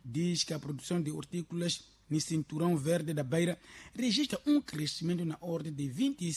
diz que a produção de hortícolas no cinturão verde da Beira registra crescimento na ordem de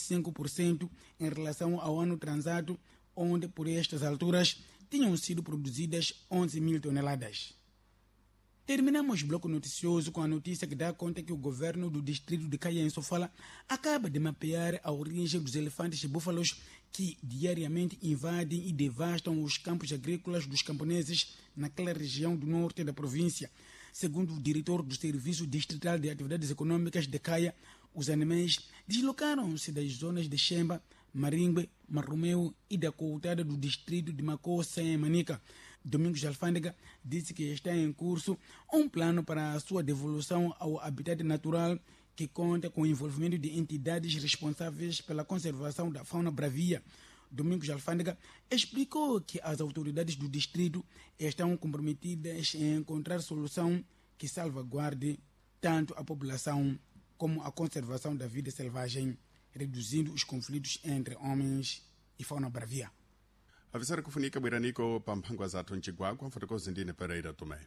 25% em relação ao ano transado, onde por estas alturas tinham sido produzidas 11 mil toneladas. Terminamos o bloco noticioso com a notícia que dá conta que o governo do distrito de Caia, em Sofala, acaba de mapear a origem dos elefantes e búfalos que diariamente invadem e devastam os campos agrícolas dos camponeses naquela região do norte da província. Segundo o diretor do Serviço Distrital de Atividades Econômicas de Caia, os animais deslocaram-se das zonas de Xemba, Maringbe, Marromeu e da Coutada do distrito de Macossa, em Manica. Domingos Alfândega disse que está em curso um plano para a sua devolução ao habitat natural que conta com o envolvimento de entidades responsáveis pela conservação da fauna bravia. Domingos Alfândega explicou que as autoridades do distrito estão comprometidas em encontrar solução que salvaguarde tanto a população como a conservação da vida selvagem, reduzindo os conflitos entre homens e fauna bravia. Avisar kufunika bwiraniko pa mphangwa zathu mcigwagwa mfotokozi ndine Pereira Tomé.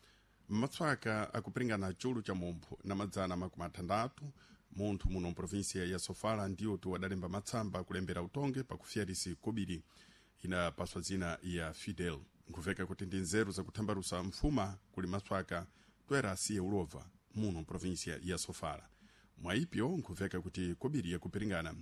Matswaka akupringana chulu cha mumphu na madzana makumi atandatu munthu muno mprovinsia ya Sofala ndiwo tiwadalemba matsamba kulembera utonge pakufyarisi kobiri ina paswa zina ya Fidel nkuveka kuti ndi nzeru zakuthambarusa mfuma kuli matswaka twera asiye ulova muno mprovinsia ya Sofala. Mwaipyo nkuveka kuti kobiri yakupiringana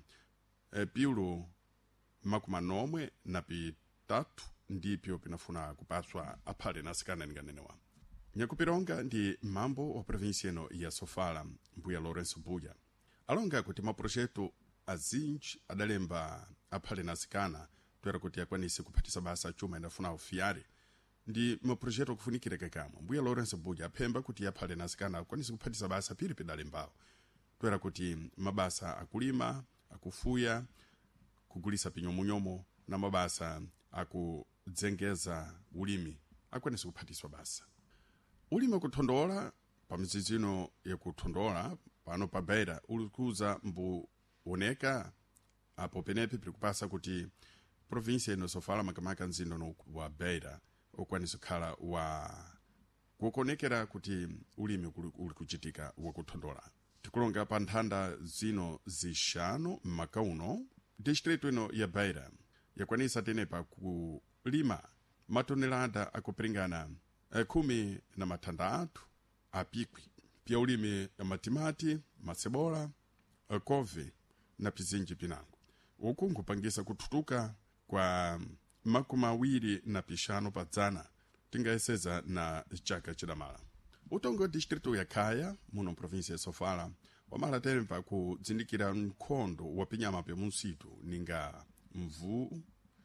piulo makumanomwe na pitatu ndipyo pinafuna kupaswa aphale nasikana ninganenewa. Nyakupironga ndi mambo wa provinsia ino ya Sofala mbuya Lourenço Buya alonga kuti maprojeto azinji adalemba aphale nasikana twera kuti akwanise kuphatisa basa chuma inafuna ufiyari ndi maprojeto akufunikire kakamwe. Mbuya Lourenço Buya aphemba kuti aphale nasikana akwanise kuphatisa basa pili pidalembawo twera kuti mabasa akulima, akufuya, kugulisa pinyomonyomo na mabasa akudzengeza ulimi akwanise kuphatiswa basa. Ulimi kuthondola pa mizizino yakuthondola pano pa Beira ulikuza mbuoneka apo penepe pikupasa kuti provinsia ino Sofala makamaka nzindo wa Beira ukwanise kukhala wa kukonekera kuti ulimi uli kuchitika wakuthondola. Tikulonga pa nthanda zino zixanu m'makauno distrito ino ya Beira yakwanisa tenepa kulima matonelada akupiringana 10 apikwi pia ulimi ya matimati, masebola, kove na pizinji pinango. Uku nkupangisa kututuka kwa makumi awiri na pishano padzana tingaeseza na chaka chidamala. Utongo wa distrito ya Kaya muno provinsia ya Sofala wamala telempa kudzindikira nkhondo wa pinyama pya munsitu ninga mvu,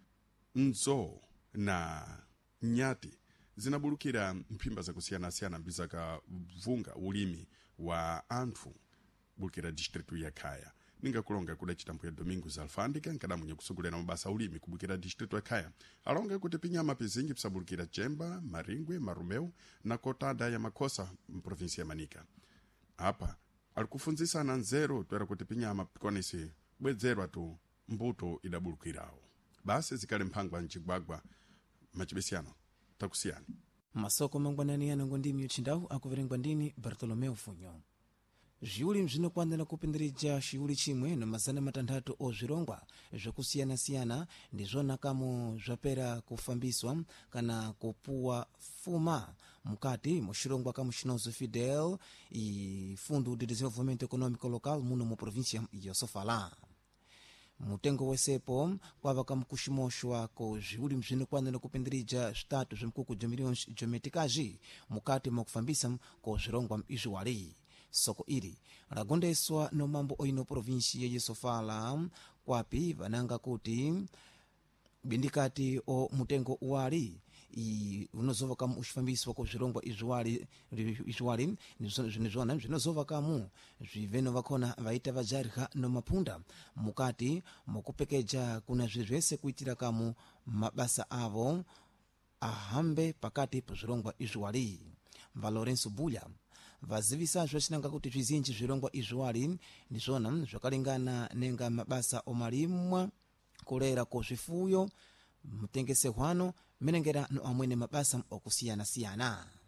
nzo na nyati zinabulukira mphimba zakusiyana-siyana mbizaka vunga ulimi wa anthu bulukira distrito ya Kaya. Ninga kulonga kuda chitampu ya Domingos Alfândega nkadamunya kusugulena mabasa ulimi kubulukira distrito ya Kaya. Alonga kuti pinyama pizingi pisabulukira Xemba, Maringwe, Marromeu na Coutada ya Macossa mprovinsia ya Manica. Apa alikufunzisa na nzeru twera kuti pinyama pikwanisi bwedzerwa tu mbuto idabulukirawo. Basi zikale mphangwa mcigwagwa machibesiano takusiyani. Masoko mangwanani yanongo ndimi uchindawu akuverengwa ndini Bartolomeu Funyo. Zhiuli mzvinokwanira kupindirija shiuli chimwe na mazana matandatu ozvirongwa zvakusiyana-siyana ndizvonakamo zvapera kufambiswa kana kupuwa fuma mukati mushirongwa kamushinozo Fidel Fundo de Desenvolvimento Econômico Local muno mu província ya Sofala. Mutengo wesepo kwava kamukushimoshwa ko zviuli mzvinokwanira kupindirija zvitatu zvemikuku jamiliyoni jometikaji mukati mukufambisa ko zvirongwa izviwali. Soko iri ragondeswa no mambo oino provinsia ya Sofala kwapi vananga kuti bindikati o mutengo uwali unozova kamu ushifambiswa ko zvirongwa izwali nizona zvinozova kamu zviveno vakona vaita vajarha no mapunda mukati mukupekeja kuna zvezvese kuitira kamu mabasa avo ahambe pakati pazvirongwa izwali. Lourenço Buya vazivisa zvachinanga kuti zvizinji zvirongwa izwali ndizvona zvakalingana nenga mabasa omalimwa kulera ko zvifuyo mutengese hwano menengera no amwene mabasa okusiyana-siyana.